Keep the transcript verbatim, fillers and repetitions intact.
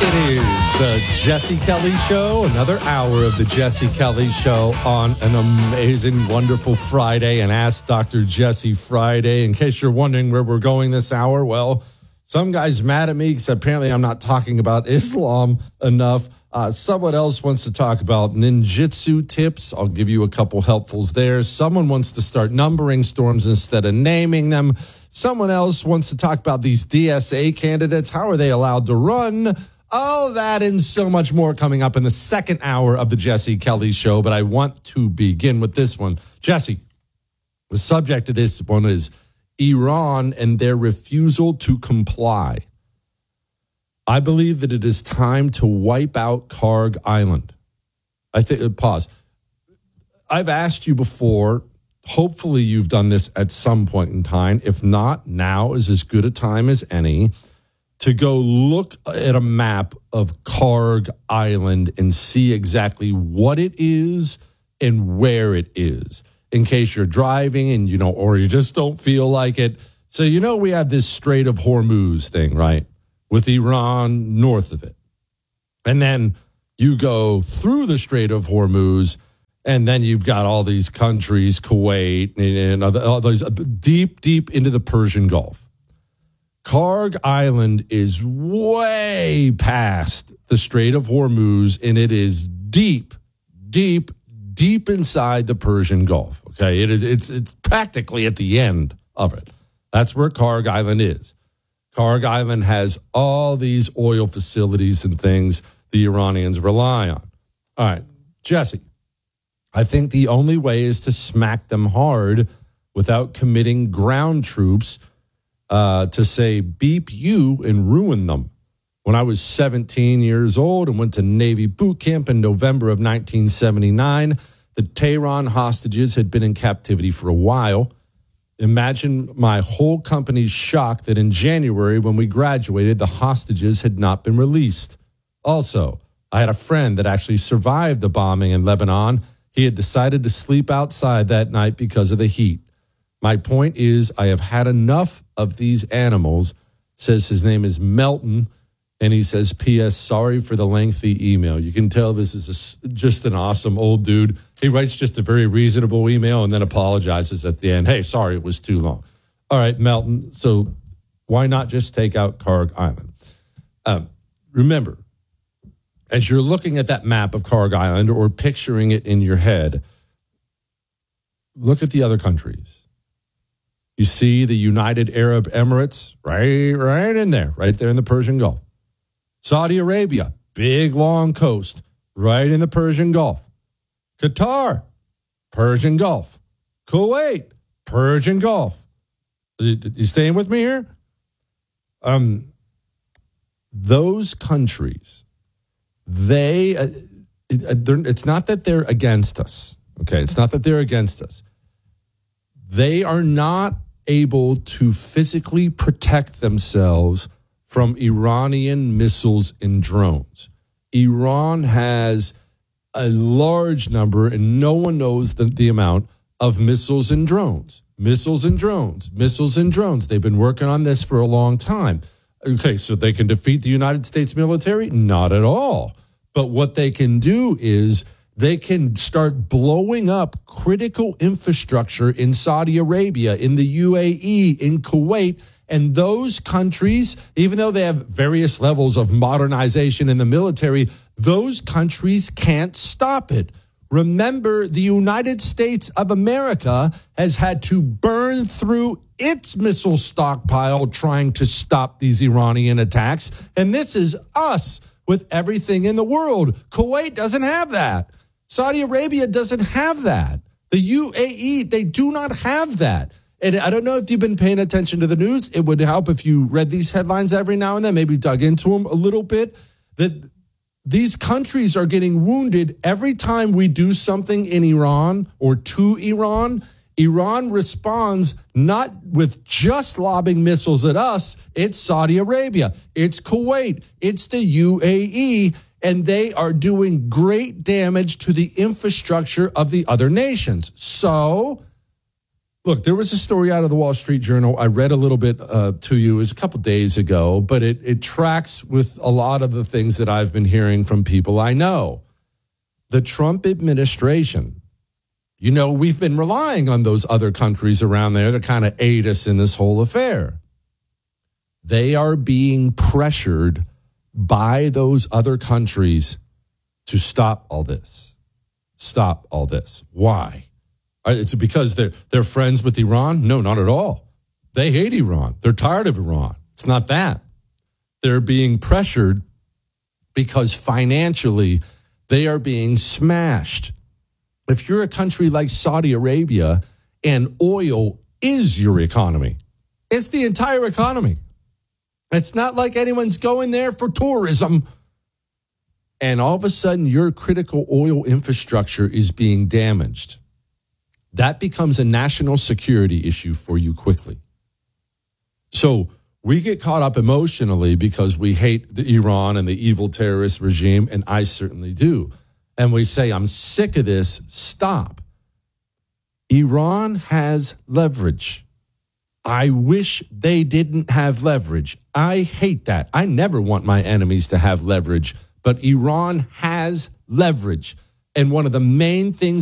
It is the Jesse Kelly Show, another hour of the Jesse Kelly Show on an amazing, wonderful Friday, and Ask Doctor Jesse Friday. In case you're wondering where we're going this hour, well, some guy's mad at me because apparently I'm not talking about Islam enough. Uh, someone else wants to talk about ninjutsu tips. I'll give you a couple helpfuls there. Someone wants to start numbering storms instead of naming them. Someone else wants to talk about these D S A candidates. How are they allowed to run? All that and so much more coming up in the second hour of the Jesse Kelly Show. But I want to begin with this one. Jesse, the subject of this one is Iran and their refusal to comply. I believe that it is time to wipe out Karg Island. I think, pause. I've asked you before. Hopefully you've done this at some point in time. If not, now is as good a time as any to go look at a map of Karg Island and see exactly what it is and where it is, in case you're driving and you know, or you just don't feel like it. So, you know, we have this Strait of Hormuz thing, right? With Iran north of it. And then you go through the Strait of Hormuz, and then you've got all these countries, Kuwait, and other, all those deep, deep into the Persian Gulf. Karg Island is way past the Strait of Hormuz, and it is deep, deep, deep inside the Persian Gulf. Okay, it is it's it's practically at the end of it. That's where Karg Island is. Karg Island has all these oil facilities and things the Iranians rely on. All right, Jesse, I think the only way is to smack them hard without committing ground troops uh, to say, beep you and ruin them. When I was seventeen years old and went to Navy boot camp in November of nineteen seventy-nine, the Tehran hostages had been in captivity for a while. Imagine my whole company's shock that in January, when we graduated, the hostages had not been released. Also, I had a friend that actually survived the bombing in Lebanon. He had decided to sleep outside that night because of the heat. My point is, I have had enough of these animals, says his name is Melton, and he says, P S, sorry for the lengthy email. You can tell this is a, just an awesome old dude. He writes just a very reasonable email and then apologizes at the end. Hey, sorry, it was too long. All right, Melton, so why not just take out Karg Island? Um, remember, as you're looking at that map of Karg Island or picturing it in your head, look at the other countries. You see the United Arab Emirates right, right in there, right there in the Persian Gulf. Saudi Arabia, big, long coast, right in the Persian Gulf. Qatar, Persian Gulf. Kuwait, Persian Gulf. You, you staying with me here? Um, those countries, they, uh, it, it's not that they're against us. Okay, it's not that they're against us. They are not able to physically protect themselves from Iranian missiles and drones. Iran has a large number, and no one knows the, the amount of missiles and drones. Missiles and drones, missiles and drones. They've been working on this for a long time. Okay, so they can defeat the United States military? Not at all. But what they can do is they can start blowing up critical infrastructure in Saudi Arabia, in the U A E, in Kuwait, and those countries, even though they have various levels of modernization in the military, those countries can't stop it. Remember, the United States of America has had to burn through its missile stockpile trying to stop these Iranian attacks, and this is us with everything in the world. Kuwait doesn't have that. Saudi Arabia doesn't have that. The U A E, they do not have that. And I don't know if you've been paying attention to the news. It would help if you read these headlines every now and then, maybe dug into them a little bit, that these countries are getting wounded every time we do something in Iran or to Iran. Iran responds not with just lobbing missiles at us. It's Saudi Arabia. It's Kuwait. It's the U A E. And they are doing great damage to the infrastructure of the other nations. So Look, there was a story out of the Wall Street Journal. I read a little bit uh, to you. It was a couple days ago, but it, it tracks with a lot of the things that I've been hearing from people I know. The Trump administration, you know, we've been relying on those other countries around there to kind of aid us in this whole affair. They are being pressured by those other countries to stop all this. Stop all this. Why? It's because they're they're friends with Iran? No, not at all. They hate Iran. They're tired of Iran. It's not that. They're being pressured because financially they are being smashed. If you're a country like Saudi Arabia and oil is your economy, it's the entire economy. It's not like anyone's going there for tourism. And all of a sudden your critical oil infrastructure is being damaged. That becomes a national security issue for you quickly. So we get caught up emotionally because we hate the Iran and the evil terrorist regime, and I certainly do. And we say, I'm sick of this, stop. Iran has leverage. I wish they didn't have leverage. I hate that. I never want my enemies to have leverage, but Iran has leverage. And one of the main things